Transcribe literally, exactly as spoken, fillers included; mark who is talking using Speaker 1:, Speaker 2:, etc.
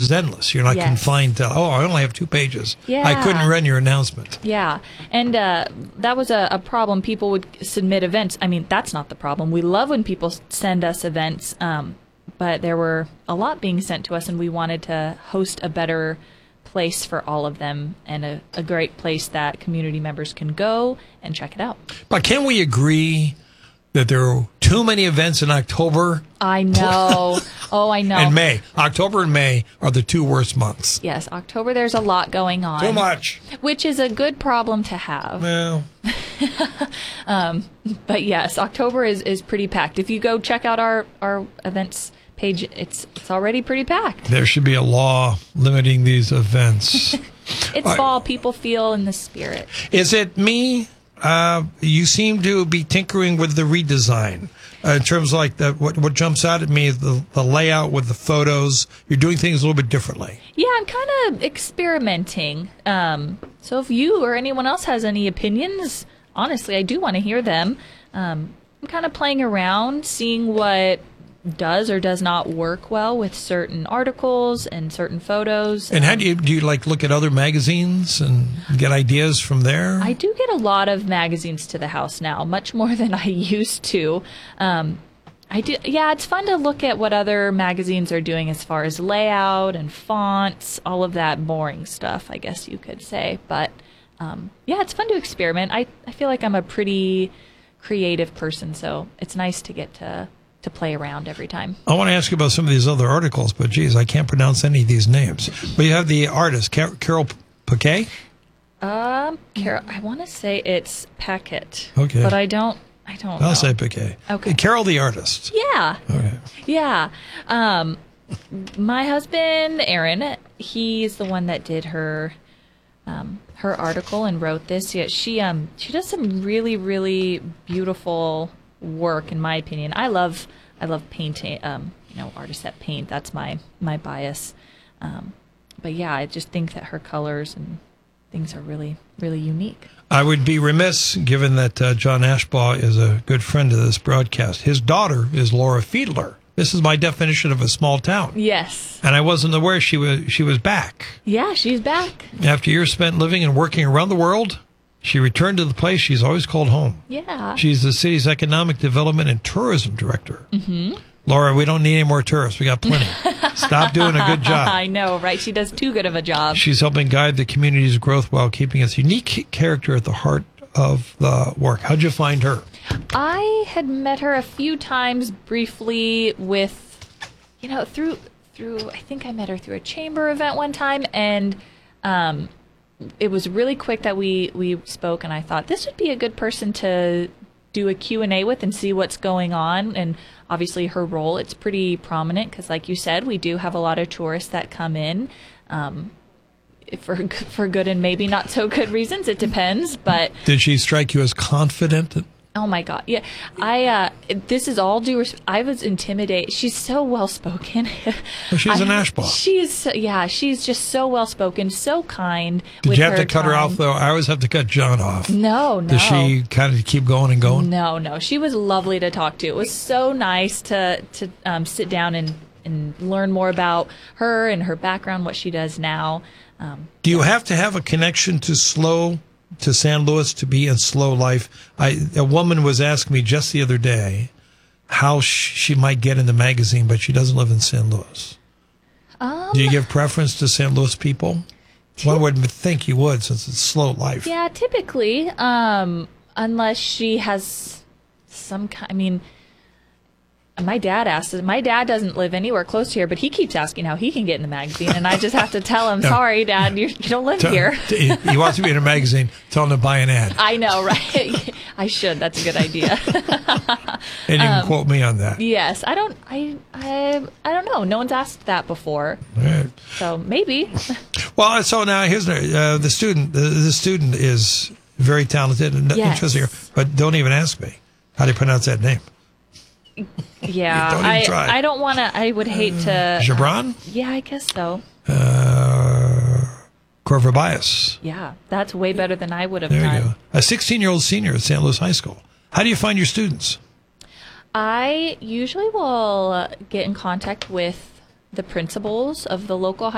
Speaker 1: is endless. You're not
Speaker 2: Yes.
Speaker 1: confined to, oh, I only have two pages.
Speaker 2: Yeah.
Speaker 1: I couldn't run your announcement.
Speaker 2: Yeah, and uh, that was a, a problem. People would submit events. I mean, that's not the problem. We love when people s- send us events, um, but there were a lot being sent to us, and we wanted to host a better place for all of them and a, a great place that community members can go and check it out.
Speaker 1: But can we agree that there are too many events in October
Speaker 2: I know. Oh, I know.
Speaker 1: and May? October and May are the two worst months.
Speaker 2: Yes, October, there's a lot going on.
Speaker 1: Too much.
Speaker 2: Which is a good problem to have.
Speaker 1: Well,
Speaker 2: um, but yes, October is, is pretty packed. If you go check out our, our events page, it's it's already pretty packed.
Speaker 1: there should be a law limiting these events.
Speaker 2: It's
Speaker 1: I-
Speaker 2: fall. People feel in the spirit.
Speaker 1: Is it me? Uh, you seem to be tinkering with the redesign. Uh, in terms of like the, what, what jumps out at me is the, the layout with the photos. You're doing things a little bit differently.
Speaker 2: Yeah, I'm kind of experimenting. Um, so if you or anyone else has any opinions, honestly, I do want to hear them. Um, I'm kind of playing around, seeing what does or does not work well with certain articles and certain photos.
Speaker 1: And how do you, do you like look at other magazines and get ideas from there?
Speaker 2: I do get a lot of magazines to the house now, much more than I used to. Um, I do, yeah, it's fun to look at what other magazines are doing as far as layout and fonts, all of that boring stuff, I guess you could say. But um, yeah, it's fun to experiment. I, I feel like I'm a pretty creative person, so it's nice to get to to play around every time.
Speaker 1: I want to ask you about some of these other articles, but geez, I can't pronounce any of these names. But you have the artist, Car- Carol Paquet?
Speaker 2: Um, Carol, I want to say it's Paquette.
Speaker 1: Okay.
Speaker 2: But I don't, I don't
Speaker 1: I'll
Speaker 2: know.
Speaker 1: say Paquet.
Speaker 2: Okay.
Speaker 1: Carol the artist.
Speaker 2: Yeah.
Speaker 1: Okay.
Speaker 2: Yeah. Um, my husband, Aaron, he's the one that did her, um, her article and wrote this. Yeah, she, um, she does some really, really beautiful work, in my opinion. I love, I love painting, um, you know, artists that paint. That's my, my bias. Um, but yeah, I just think that her colors and things are really, really unique.
Speaker 1: I would be remiss, given that uh, John Ashbaugh is a good friend of this broadcast. His daughter is Laura Fiedler. This is my definition of a small town.
Speaker 2: Yes.
Speaker 1: And I wasn't aware she was she was back.
Speaker 2: Yeah, she's back.
Speaker 1: After years spent living and working around the world, she returned to the place she's always called home.
Speaker 2: Yeah.
Speaker 1: She's the city's economic development and tourism director.
Speaker 2: Mm-hmm.
Speaker 1: Laura, we don't need any more tourists. We got plenty. Stop doing a good job.
Speaker 2: I know, right? She does too good of a job.
Speaker 1: She's helping guide the community's growth while keeping its unique character at the heart of the work. How'd you find her?
Speaker 2: I had met her a few times briefly with, you know, through, through, I think I met her through a chamber event one time, and um, it was really quick that we, we spoke, and I thought this would be a good person to do a Q and A with and see what's going on. And obviously her role, it's pretty prominent because, like you said, we do have a lot of tourists that come in um, for for good and maybe not so good reasons. It depends. But
Speaker 1: Did she strike you as confident?
Speaker 2: oh my God, yeah, I. Uh, this is all due. Res- I was intimidated. She's so well spoken.
Speaker 1: Well, she's
Speaker 2: I-
Speaker 1: an Ashbaugh.
Speaker 2: She's so, yeah, she's just so well spoken, so kind.
Speaker 1: Did
Speaker 2: with
Speaker 1: you have
Speaker 2: her
Speaker 1: to cut her
Speaker 2: time.
Speaker 1: off, though? I always have to cut John off.
Speaker 2: No, no.
Speaker 1: Does she kind of keep going and going?
Speaker 2: No, no. She was lovely to talk to. It was so nice to to um, sit down and, and learn more about her and her background, what she does now. Um,
Speaker 1: Do you have to have a connection to slow, to San Luis to be in slow life? I, a woman was asking me just the other day how sh- she might get in the magazine, but she doesn't live in San Luis.
Speaker 2: um,
Speaker 1: Do you give preference to San Luis people? One would think you would, since it's slow life.
Speaker 2: yeah, typically, um, unless she has some kind. I mean, my dad asks. My dad doesn't live anywhere close to here, but he keeps asking how he can get in the magazine, and I just have to tell him,
Speaker 1: No.
Speaker 2: "Sorry, Dad, you're, you don't live
Speaker 1: Tell-
Speaker 2: here."
Speaker 1: he he wants to be in a magazine. Tell him to buy an ad.
Speaker 2: I know, right? I should. That's a good idea.
Speaker 1: And you can
Speaker 2: um,
Speaker 1: quote me on that.
Speaker 2: Yes, I don't. I I I don't know. No one's asked that before,
Speaker 1: All right.
Speaker 2: so maybe.
Speaker 1: Well, so now here's uh, the student. The, the student is very talented and
Speaker 2: Yes.
Speaker 1: interesting here, but don't even ask me how do you pronounce that name.
Speaker 2: Yeah,
Speaker 1: Don't even
Speaker 2: I
Speaker 1: try.
Speaker 2: I don't want to. I would hate to.
Speaker 1: Gibran?
Speaker 2: Yeah, I guess so.
Speaker 1: Uh, Corvabias.
Speaker 2: Yeah, that's way better than I would have
Speaker 1: There
Speaker 2: done.
Speaker 1: you go. A sixteen-year-old senior at Saint Louis High School. How do you find your students?
Speaker 2: I usually will get in contact with the principals of the local